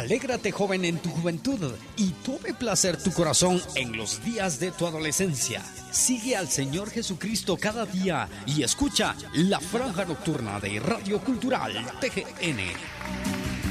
Alégrate, joven, en tu juventud y tome placer tu corazón en los días de tu adolescencia. Sigue al Señor Jesucristo cada día y escucha La Franja Nocturna de Radio Cultural TGN.